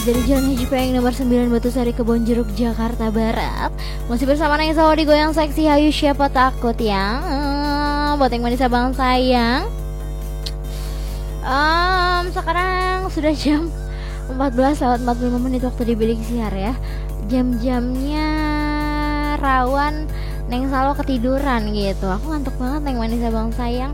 dari Jalan Haji Payeng nomor 9 Batusari Kebonjeruk Jakarta Barat. Masih bersama Neng Sawo di Goyang Seksi. Hayu siapa takut ya. Buat yang manis abang sayang. Sekarang sudah jam 14:45 waktu di bilik siar ya. Jam-jamnya rawan Neng Sawo ketiduran gitu. Aku ngantuk banget Neng manis abang sayang.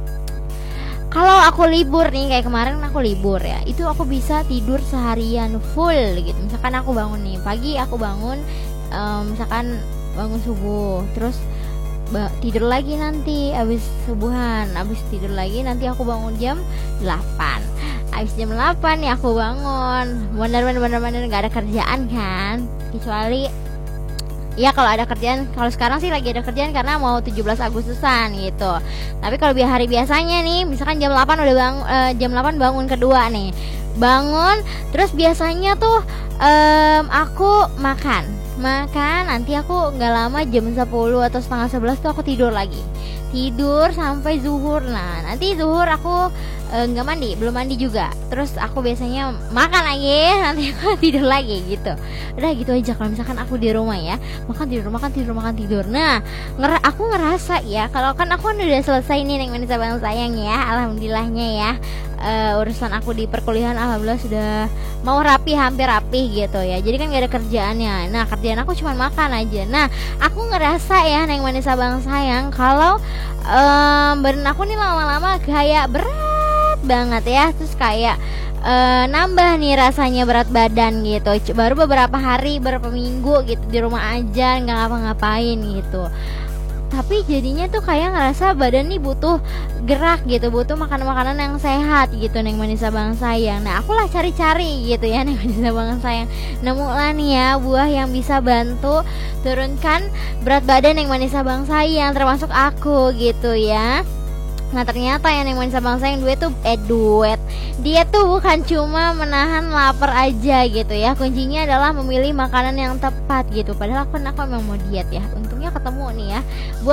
Kalau aku libur nih, kayak kemarin aku libur ya, itu aku bisa tidur seharian full gitu. Misalkan aku bangun nih pagi, aku bangun misalkan bangun subuh, terus tidur lagi nanti abis subuhan, abis tidur lagi nanti aku bangun jam 8. Abis jam 8 nih aku bangun. Bener-bener gak ada kerjaan kan, kecuali ya kalau ada kerjaan. Kalau sekarang sih lagi ada kerjaan karena mau 17 Agustusan gitu. Tapi kalau hari biasanya nih, misalkan jam 8 udah jam 8 bangun kedua nih. Bangun terus biasanya tuh aku makan, nanti aku nggak lama jam 10 atau setengah 11 tuh aku tidur lagi. Tidur sampai zuhur. Nah, nanti zuhur aku nggak mandi, belum mandi juga. Terus aku biasanya makan lagi, nanti aku tidur lagi gitu. Udah gitu aja kalau misalkan aku di rumah ya. Makan tidur. Nah, aku ngerasa ya, kalau kan aku udah selesai nih Neng Manis Abang sayang ya. Alhamdulillahnya ya. Urusan aku di perkuliahan alhamdulillah sudah mau hampir rapi gitu ya. Jadi kan gak ada kerjaannya. Nah, kerjaan aku cuma makan aja. Nah, aku ngerasa ya Neng Manis Abang sayang, kalau badan aku nih lama-lama kayak berat banget ya. Terus kayak nambah nih rasanya berat badan gitu. Baru beberapa hari, beberapa minggu gitu di rumah aja nggak ngapa-ngapain gitu. Tapi jadinya tuh kayak ngerasa badan nih butuh gerak gitu, butuh makanan-makanan yang sehat gitu Neng Manis Abang sayang. Nah, aku lah cari-cari gitu ya Neng Manis Abang sayang. Nemu lah nih ya buah yang bisa bantu turunkan berat badan Neng Manis Abang sayang, termasuk aku gitu ya. Nah, ternyata yang Neng Manis Abang sayang duet. Dia tuh bukan cuma menahan lapar aja gitu ya. Kuncinya adalah memilih makanan yang tepat gitu. Padahal aku memang mau diet ya. Untungnya ketemu nih ya.